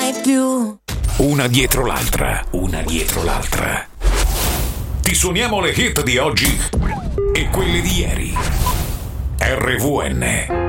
mai più. Una dietro l'altra. Ti suoniamo le hit di oggi e quelle di ieri. RVN